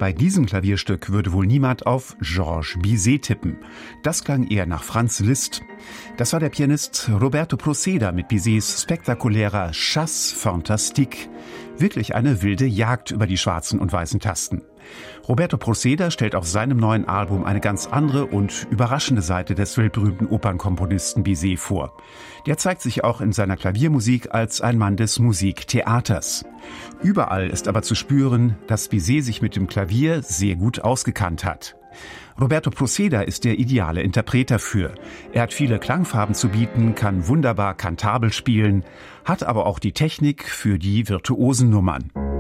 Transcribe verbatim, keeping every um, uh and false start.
bei diesem Klavierstück würde wohl niemand auf Georges Bizet tippen. Das klang eher nach Franz Liszt. Das war der Pianist Roberto Proceda mit Bizets spektakulärer Chasse Fantastique. Wirklich eine wilde Jagd über die schwarzen und weißen Tasten. Roberto Proceda stellt auf seinem neuen Album eine ganz andere und überraschende Seite des weltberühmten Opernkomponisten Bizet vor. Der zeigt sich auch in seiner Klaviermusik als ein Mann des Musiktheaters. Überall ist aber zu spüren, dass Bizet sich mit dem Klavier sehr gut ausgekannt hat. Roberto Proceda ist der ideale Interpret dafür. Er hat viele Klangfarben zu bieten, kann wunderbar kantabel spielen, hat aber auch die Technik für die virtuosen Nummern.